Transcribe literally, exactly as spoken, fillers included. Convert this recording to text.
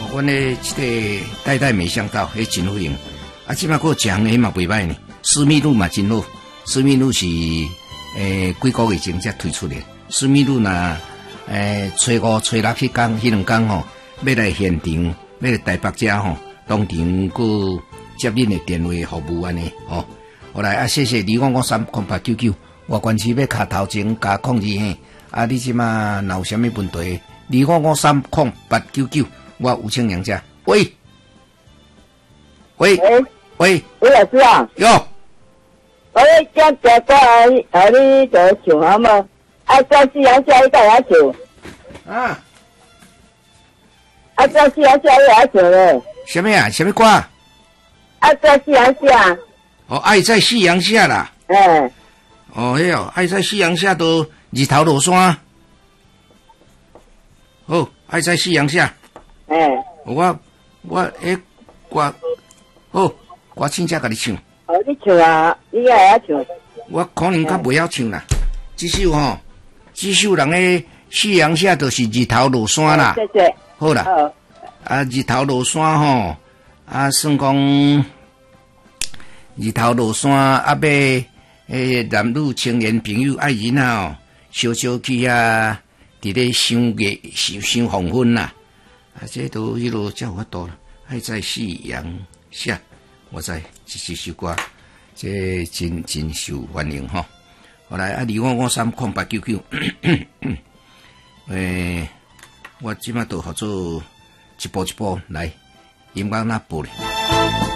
阮的这个代代没想到，迄真好用。啊，即摆个讲的嘛袂歹呢，思密露嘛真好。思密露是诶几个月前才推出的。思密露呐，诶，初五、初六迄天，迄两天吼，要来现场，要来台北遮吼，当场个接恁的电话服务安尼吼。后来啊，谢谢二五五三空八九九，我关系要卡头前加控制嘿。啊，你即马若有啥物问题？二五五三空八九九，我吴清阳家。喂，喂， 喂， 喂， 喂，老师啊。 哟。 我咧讲这歌啊，啊，你就唱好嘛？啊，这四阳下你带我唱。 啊。 啊，这四阳下你来唱咧。 什么啊？什么歌？ 啊，这四阳下。 哦，爱在夕阳下啦。 嗯。 哦，迄哦，爱在夕阳下都日头落山。哦，爱在夕阳下。 嗯。 我我诶，歌好，我请假甲你唱。 哦，你唱啊，你也会唱。 我可能较袂晓唱啦。这首吼，这首人诶夕阳下都是日头落山啦。 对对。 好啦。好。啊，日头落山吼，啊，算讲日头落山，啊，要诶男女青年朋友爱人啊，哦，小小去啊，伫咧赏月、赏赏黄昏啦。啊，这都迄落才有法度啦。爱在夕阳下。我知这这首歌，这真真受欢迎吼。后来啊，二五五三空八九九，诶，我即马都合作一步一步来，音乐那步咧。